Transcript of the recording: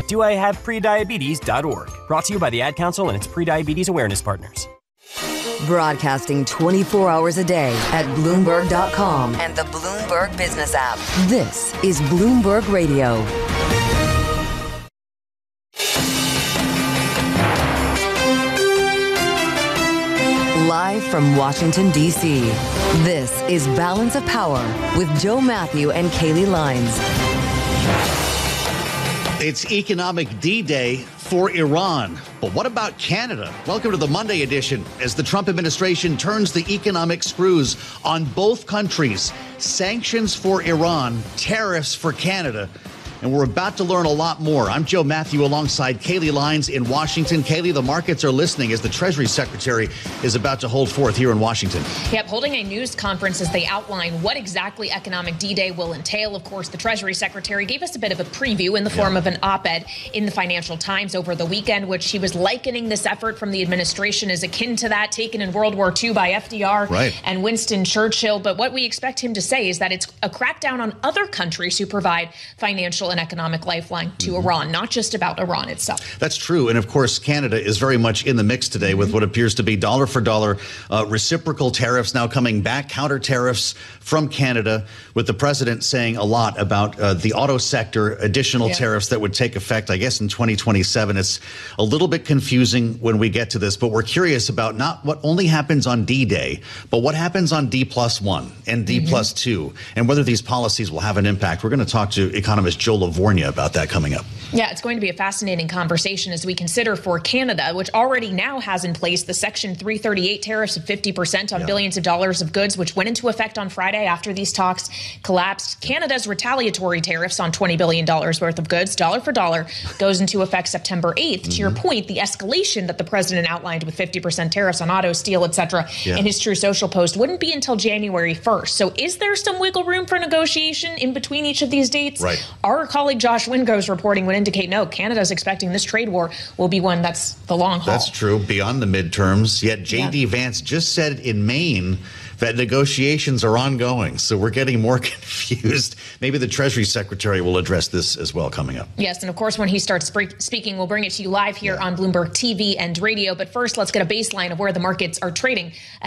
doihaveprediabetes.org. Brought to you by the Ad Council and its prediabetes awareness partners. Broadcasting 24 hours a day at Bloomberg.com and the Bloomberg Business app. This is Bloomberg Radio. Live from Washington, D.C., this is Balance of Power with Joe Matthew and Kaylee Lines. It's Economic D-Day for Iran. But what about Canada? Welcome to the Monday edition as the Trump administration turns the economic screws on both countries. Sanctions for Iran, tariffs for Canada. And we're about to learn a lot more. I'm Joe Matthew alongside Kaylee Lines in Washington. Kaylee, the markets are listening as the Treasury Secretary is about to hold forth here in Washington. Yep, holding a news conference as they outline what exactly Economic D-Day will entail. Of course, the Treasury Secretary gave us a bit of a preview in the form of an op-ed in the Financial Times over the weekend, which he was likening this effort from the administration as akin to that taken in World War II by FDR and Winston Churchill. But what we expect him to say is that it's a crackdown on other countries who provide financial and economic lifeline to Iran, not just about Iran itself. That's true. And of course, Canada is very much in the mix today with what appears to be dollar for dollar reciprocal tariffs now coming back, counter tariffs from Canada, with the president saying a lot about the auto sector, additional tariffs that would take effect, I guess, in 2027. It's a little bit confusing when we get to this, but we're curious about not what only happens on D-Day, but what happens on D+1 and D+2, and whether these policies will have an impact. We're going to talk to economist Joe Livornia about that coming up. Yeah, it's going to be a fascinating conversation as we consider for Canada, which already now has in place the Section 338 tariffs of 50% on billions of dollars of goods, which went into effect on Friday after these talks collapsed. Canada's retaliatory tariffs on $20 billion worth of goods, dollar for dollar, goes into effect September 8th. To your point, the escalation that the president outlined with 50% tariffs on auto, steel, etc. in his True Social post wouldn't be until January 1st. So is there some wiggle room for negotiation in between each of these dates? Our colleague Josh Wingo's reporting would indicate no, Canada's expecting this trade war will be one that's the long haul. That's true, beyond the midterms. Yet J.D. Vance just said in Maine that negotiations are ongoing. So we're getting more confused. Maybe the Treasury Secretary will address this as well coming up. Yes, and of course, when he starts speaking, we'll bring it to you live here on Bloomberg TV and radio. But first, let's get a baseline of where the markets are trading